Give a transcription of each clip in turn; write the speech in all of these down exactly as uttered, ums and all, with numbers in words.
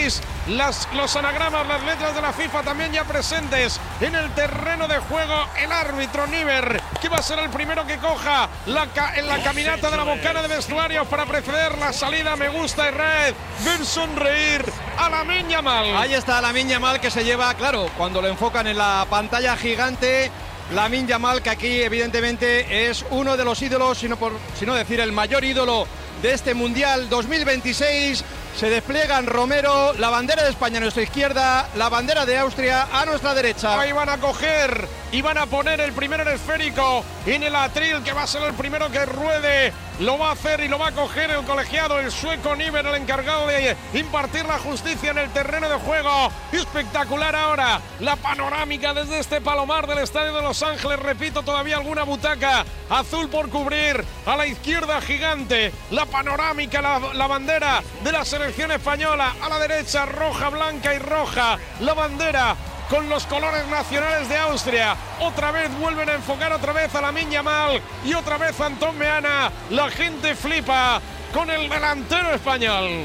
seis, las, los anagramas, las letras de la FIFA también ya presentes en el terreno de juego. El árbitro Niver, que va a ser el primero que coja la, en la caminata de la bocana de vestuarios para preceder la salida. Me gusta y red, ver sonreír a Lamine Yamal. Ahí está Lamine Yamal, que se lleva, claro, cuando lo enfocan en la pantalla gigante, Lamine Yamal, que aquí evidentemente es uno de los ídolos, sino por sino decir el mayor ídolo de este Mundial dos mil veintiséis. Se despliegan Romero, la bandera de España a nuestra izquierda, la bandera de Austria a nuestra derecha. Ahí van a coger y van a poner el primer esférico en el atril, que va a ser el primero que ruede. Lo va a hacer y lo va a coger el colegiado, el sueco Niver, el encargado de impartir la justicia en el terreno de juego. Espectacular ahora la panorámica desde este palomar del Estadio de Los Ángeles. Repito, todavía alguna butaca azul por cubrir. A la izquierda gigante, la panorámica, la, la bandera de la selección española. A la derecha, roja, blanca y roja, la bandera con los colores nacionales de Austria. Otra vez vuelven a enfocar otra vez a Lamine Yamal y otra vez a Antón Meana. La gente flipa con el delantero español.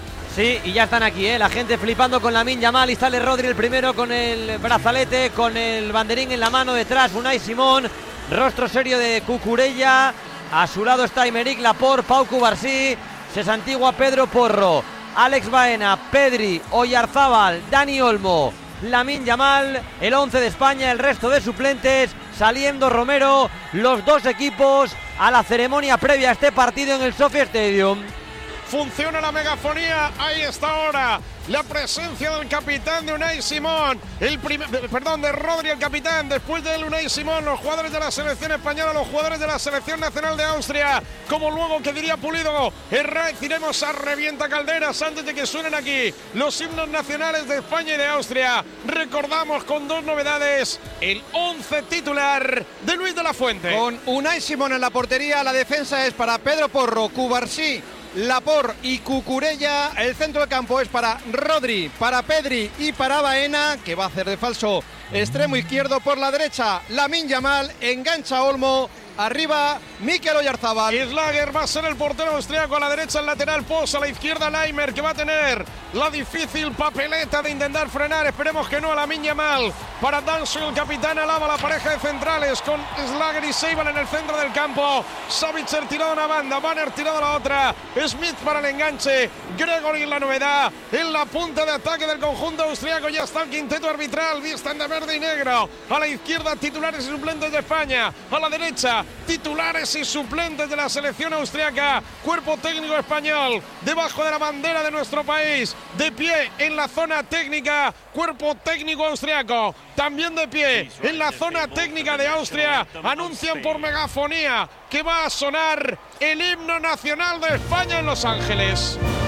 Sí, y ya están aquí, ¿eh? La gente flipando con Lamine Yamal, y sale Rodri el primero con el brazalete, con el banderín en la mano. Detrás Unai Simón, rostro serio de Cucurella. A su lado está Aymeric Laporte, Pau Cubarsí, se santigua Pedro Porro, Alex Baena, Pedri, Oyarzábal, Dani Olmo, Lamine Yamal, el once de España, el resto de suplentes, saliendo Romero, los dos equipos a la ceremonia previa a este partido en el Sophie Stadium. Funciona la megafonía, ahí está ahora la presencia del capitán de Unai Simón, el primer, perdón, de Rodri, el capitán. Después de él, Unai Simón, los jugadores de la selección española, los jugadores de la selección nacional de Austria, como luego que diría Pulido, Herraiz, iremos a revienta calderas antes de que suenen aquí los himnos nacionales de España y de Austria. Recordamos con dos novedades, el once titular de Luis de la Fuente. Con Unai Simón en la portería, la defensa es para Pedro Porro, Cubarsí, Laporte y Cucurella. El centro del campo es para Rodri, para Pedri y para Baena, que va a hacer de falso extremo izquierdo. Por la derecha, Lamine Yamal, engancha Olmo. Arriba, Mikel Oyarzábal. Schlager va a ser el portero austriaco. A la derecha el lateral Post, a la izquierda Leimer, que va a tener la difícil papeleta de intentar frenar. Esperemos que no a Lamine Yamal. Para Danso, el capitán, alaba la pareja de centrales con Schlager y Seiban en el centro del campo. Savitzer tirado a una banda, Banner tirado a la otra. Smith para el enganche. Gregory en la novedad. En la punta de ataque del conjunto austriaco ya está el quinteto arbitral. Visten de verde y negro. A la izquierda, titulares y suplentes de España. A la derecha, titulares y suplentes de la selección austriaca. Cuerpo técnico español debajo de la bandera de nuestro país, de pie en la zona técnica. Cuerpo técnico austriaco también de pie en la zona técnica de Austria. Anuncian por megafonía que va a sonar el himno nacional de España en Los Ángeles.